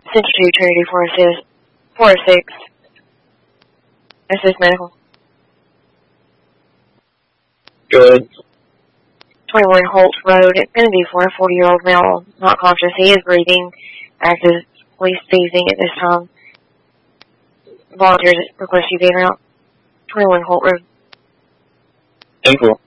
Century Trinity 406. Assist medical. Good. 21 Holt Road, Infinity for a 40-year-old male, not conscious. He is breathing, actively seizing at this time. Volunteers request you be around 21 Holt Road. 10-4.